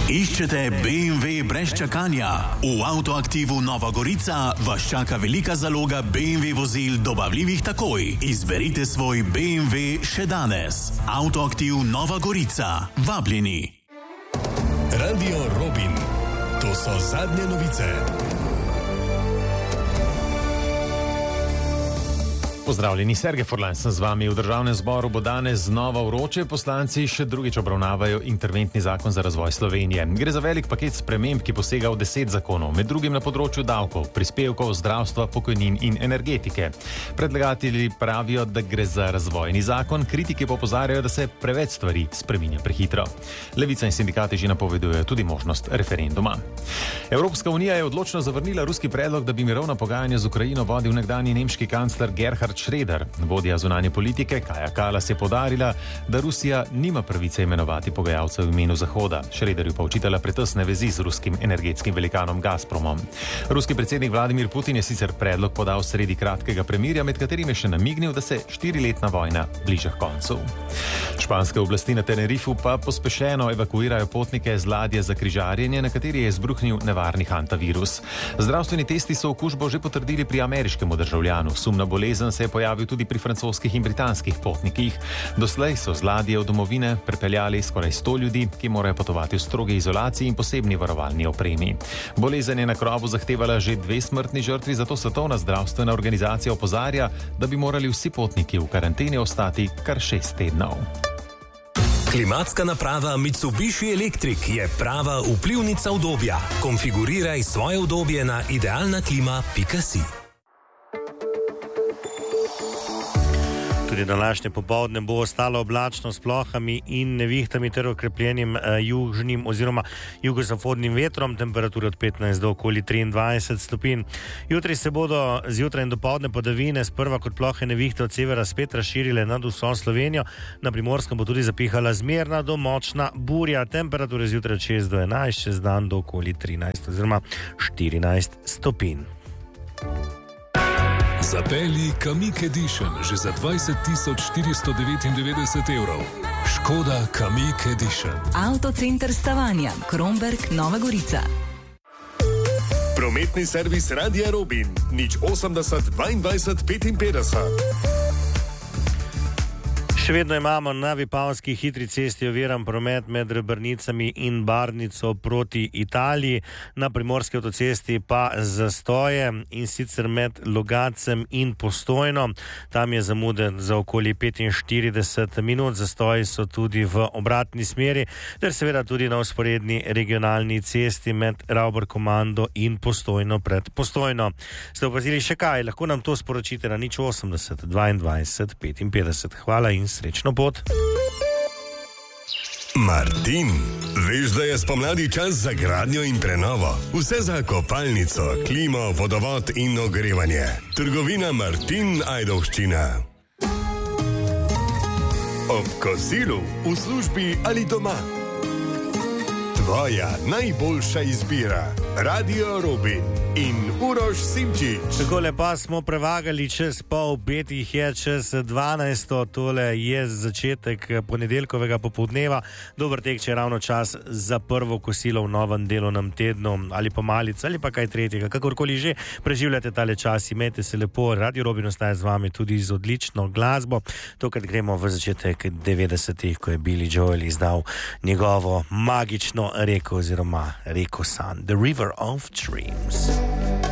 Iščete BMW brez čakanja? V Avtoaktivu Nova Gorica vas čaka velika zaloga BMW vozil dobavljivih takoj. Izberite svoj BMW še danes. Avtoaktiv Nova Gorica. Vabljeni. Radio Robin. To so zadnje novice. Pozdravljeni, Sergej Furlan sem z vami. V državnem zboru bo danes znova vroče, poslanci še drugič obravnavajo interventni zakon za razvoj Slovenije. Gre za velik paket sprememb, ki posega v 10 zakonov, med drugim na področju davkov, prispevkov, zdravstva, pokojnin in energetike. Predlagatelji pravijo, da gre za razvojni zakon, kritiki pa opozarjajo, da se preveč stvari spreminja prehitro. Levica in sindikati že napovedujejo tudi možnost referenduma. Evropska unija je odločno zavrnila ruski predlog, da bi mirovna pogajanja z Ukrajino vodil nekdanji nemški kancler Gerhard Schröder. Vodja zunanje politike Kaja Kallas je podarila, da Rusija nima pravice imenovati pogajalca v imenu Zahoda. Schröderju pa očitala pretesne vezi z ruskim energetskim velikanom Gazpromom. Ruski predsednik Vladimir Putin je sicer predlog podal sredi kratkega premirja, med katerim je še namignil, da se 4-letna vojna bliža h koncu. Španske oblasti na Tenerifu pa pospešeno evakuirajo potnike z ladje za križarjenje, na kateri je izbruhnil nevarni hantavirus. Zdravstveni testi so okužbo že potrdili pri ameriškemu državljanu. Sum na bolezen se je pojavil tudi pri francoskih in britanskih potnikih. Doslej so z ladje v domovine prepeljali skoraj 100 ljudi, ki morajo potovati v strogi izolaciji in posebni varovalni opremi. Bolezen je na krovu zahtevala že 2 smrtni žrtvi, zato Svetovna zdravstvena organizacija opozarja, da bi morali vsi potniki v karanteni ostati kar 6 tednov. Klimatska naprava Mitsubishi Electric je prava vplivnica udobja. Konfiguriraj svoje udobje na idealnaklima.si. Tudi današnje popoldne bo ostalo oblačno s plohami in nevihtami ter okrepljenim južnim oziroma jugozahodnim vetrom, temperature od 15 do okoli 23 stopinj. Jutri se bodo zjutraj in dopoldne padavine sprva kot plohe nevihte od severa spet razširile nad vso Slovenijo. Na Primorskem bo tudi zapihala zmerna do močna burja, temperature zjutraj od 6 do 11, čez dan do okoli 13 oziroma 14 stopinj. Zapelji Kamiq Edition že za 20.499 evrov. Škoda Kamiq Edition. Avtocenter Stavanja, Kromberk, Nova Gorica. Prometni servis Radia Robin. 080 22 55. Še vedno imamo na Vipavski hitri cesti oviran promet med Rebrnicami in Barnico proti Italiji, na Primorski avtocesti pa zastoje in sicer med Logacem in Postojno. Tam je zamude za okoli 45 minut, zastoji so tudi v obratni smeri, ter seveda tudi na vzporedni regionalni cesti med Ravbar-Komando in Postojno pred Postojno. Ste opazili še kaj? Lahko nam to sporočite na 080 22 55. Hvala in srečno pot. Martin, veš, da je spomladi čas za gradnjo in prenovo. Vse za kopalnico, klimo, vodovod in ogrevanje. Trgovina Martin Ajdovščina. Ob kosilu, v službi ali doma. Tvoja najboljša izbira. Radio Robin in Uroš Simčič. Takole pa smo prevagali čez pol, betih je čez 12. Tole je začetek ponedeljkovega popoldneva. Dober tek, če je ravno čas za prvo kosilo v novem delovnem tednu, ali pa malica, ali pa kaj tretjega. Kakorkoli že preživljate tale čas, imejte se lepo. Radio Robin ostaje z vami tudi z odlično glasbo. Tokrat gremo v začetek 90-ih, ko je Billy Joel izdal njegovo magično reko oziroma reko san, The River of Dreams.